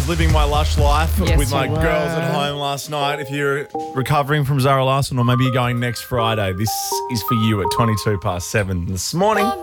was living my lush life Yes, with my you were. girls at home last night. If you're recovering from Zara Larsson or maybe you're going next Friday, this is for you at 7:22 this morning.